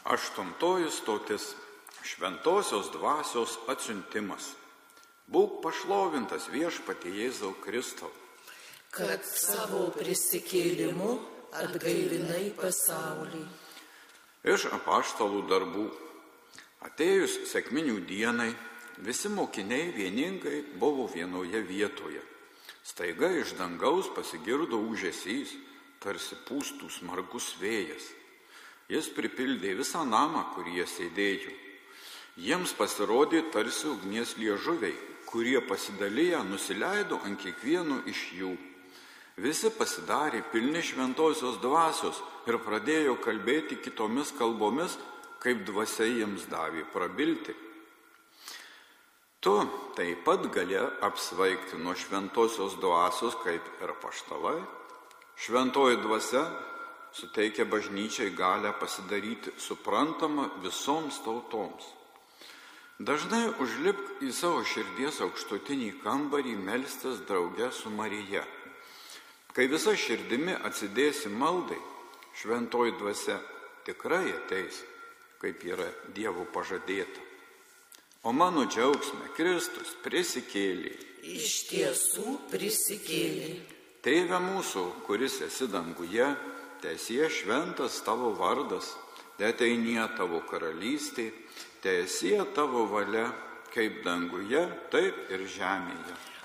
Aštuntoji stotis - šventosios dvasios atsiuntimas. Būk pašlovintas viešpatie Jėzau Kristau, kad savo prisikėlimu atgaivinai pasaulį. Iš apaštalų darbų. Atėjus sekminių dienai, visi mokiniai vieningai buvo vienoje vietoje. Staiga iš dangaus pasigirdo ūžesys, tarsi pūstų smarkus vėjas. Jis pripildė visą namą, kur jie sėdėjo. Jiems pasirodė tarsi ugnies liežuviai, kurie pasidaliję nusileido ant kiekvieno iš jų. Visi pasidarė pilni šventosios dvasios ir pradėjo kalbėti kitomis kalbomis, kaip dvasia jiems davė prabilti. Tu taip pat gali apsvaigti nuo šventosios dvasios, kaip ir apaštalai. Šventoji dvasia suteikia bažnyčiai galę pasidaryti suprantamą visoms tautoms. Dažnai užlipk į savo širdies aukštutinį kambarį melstis drauge su Marija. Kai visa širdimi atsidėsi maldai, šventoji dvasia tikrai ateis, kaip yra Dievo pažadėta. O mano džiaugsme Kristus prisikėlė. Iš tiesų prisikėlė. Tėve mūsų, kuris esi danguje, teesie šventas tavo vardas, teateinie tavo karalystė, teesie tavo valia, kaip danguje, taip ir žemėje.